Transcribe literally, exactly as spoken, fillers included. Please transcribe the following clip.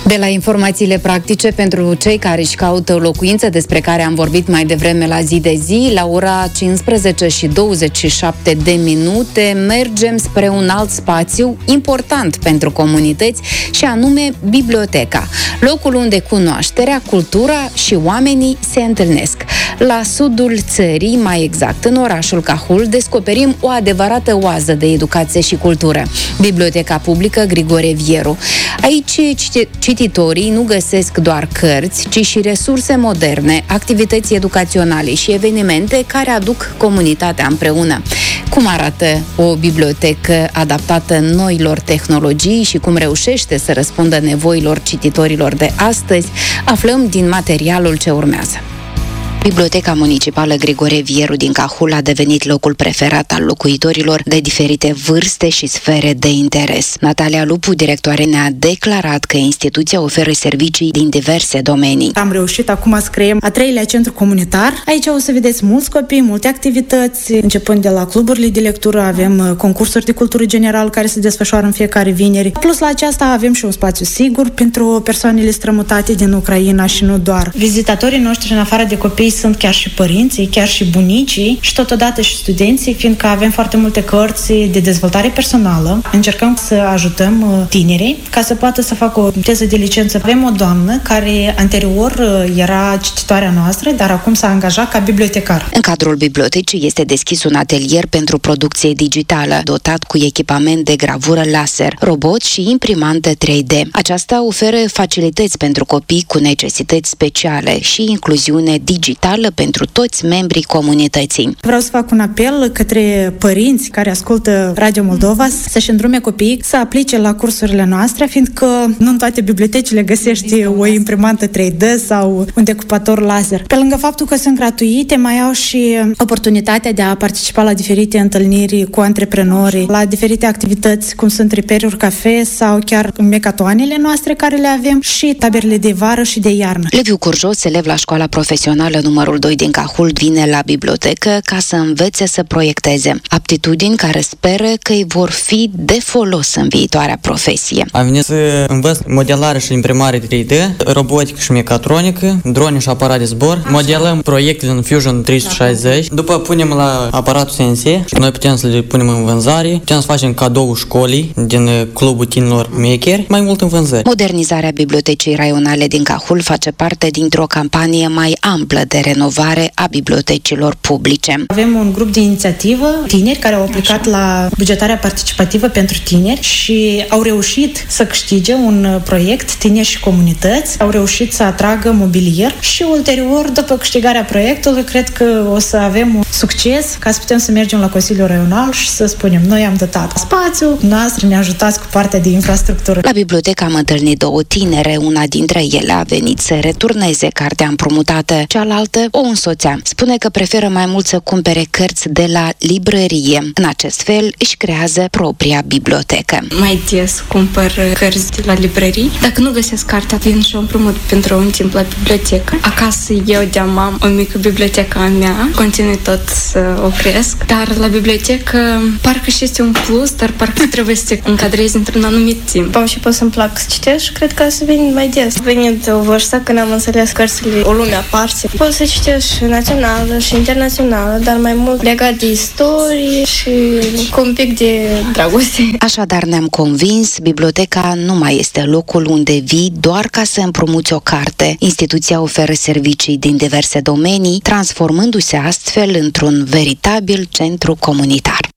De la informațiile practice pentru cei care își caută o locuință, despre care am vorbit mai devreme la Zi de Zi, la ora cincisprezece și douăzeci și șapte de minute, mergem spre un alt spațiu important pentru comunități și anume biblioteca, locul unde cunoașterea, cultura și oamenii se întâlnesc. La sudul țării, mai exact în orașul Cahul, descoperim o adevărată oază de educație și cultură, Biblioteca Publică Grigore Vieru. Aici cititorii nu găsesc doar cărți, ci și resurse moderne, activități educaționale și evenimente care aduc comunitatea împreună. Cum arată o bibliotecă adaptată noilor tehnologii și cum reușește să răspundă nevoilor cititorilor de astăzi, aflăm din materialul ce urmează. Biblioteca Municipală Grigore Vieru din Cahul a devenit locul preferat al locuitorilor de diferite vârste și sfere de interes. Natalia Lupu, directoare, ne-a declarat că instituția oferă servicii din diverse domenii. Am reușit acum să creăm a treilea centru comunitar. Aici o să vedeți mulți copii, multe activități, începând de la cluburile de lectură, avem concursuri de cultură generală care se desfășoară în fiecare vineri. Plus la aceasta avem și un spațiu sigur pentru persoanele strămutate din Ucraina și nu doar. Vizitatorii noștri, în afară de copii, sunt chiar și părinții, chiar și bunicii și totodată și studenții, fiindcă avem foarte multe cărți de dezvoltare personală. Încercăm să ajutăm tinerii ca să poată să facă o teză de licență. Avem o doamnă care anterior era cititoarea noastră, dar acum s-a angajat ca bibliotecar. În cadrul bibliotecii este deschis un atelier pentru producție digitală, dotat cu echipament de gravură laser, robot și imprimantă trei D. Aceasta oferă facilități pentru copii cu necesități speciale și incluziune digitală pentru toți membrii comunității. Vreau să fac un apel către părinți care ascultă Radio Moldova să-și îndrume copiii să aplice la cursurile noastre, fiindcă nu în toate bibliotecile găsești o imprimantă trei D sau un decupator laser. Pe lângă faptul că sunt gratuite, mai au și oportunitatea de a participa la diferite întâlniri cu antreprenori, la diferite activități, cum sunt reperuri cafe sau chiar mecatoanele noastre care le avem și taberele de vară și de iarnă. Leviu Curjos, elev la școala profesională numărul doi din Cahul, vine la bibliotecă ca să învețe să proiecteze. Aptitudini care speră că îi vor fi de folos în viitoarea profesie. Am venit să învăț modelare și imprimare trei D, robotică și mecatronică, drone și aparate de zbor. Modelăm proiecte în Fusion trei sute șaizeci. După punem la aparatul C N C și noi putem să le punem în vânzare. Putem să facem cadou școlii din clubul tinerilor makeri, mai mult în vânzări. Modernizarea bibliotecii raionale din Cahul face parte dintr-o campanie mai amplă de renovare a bibliotecilor publice. Avem un grup de inițiativă, tineri care au aplicat Așa. la bugetarea participativă pentru tineri și au reușit să câștige un proiect Tineri și Comunități, au reușit să atragă mobilier și ulterior, după câștigarea proiectului, cred că o să avem un succes ca să putem să mergem la Consiliul Raional și să spunem, noi am dotat spațiu, noastră ne ajutați cu partea de infrastructură. La bibliotecă am întâlnit două tinere, una dintre ele a venit să returneze cartea împrumutată, cealaltă o însoțea. Spune că preferă mai mult să cumpere cărți de la librărie. În acest fel își creează propria bibliotecă. Mai des cumpăr cărți de la librării. Dacă nu găsesc cartea, vin și o împrumut pentru un timp la bibliotecă. Acasă eu de-am am o mică bibliotecă a mea, continui tot să o cresc, dar la bibliotecă parcă și este un plus, dar parcă trebuie să te încadrezi într-un anumit timp. Am și pot să-mi plac să citesc și cred că să vin mai des. Venind o vârstă când am înțeles cărțile o lume aparte, pot să citesc și națională și internațională, dar mai mult legat de istorie și cu un pic de dragoste. Așadar ne-am convins, biblioteca nu mai este locul unde vii doar ca să împrumuți o carte. Instituția oferă servicii din diverse domenii, transformându-se astfel într-un veritabil centru comunitar.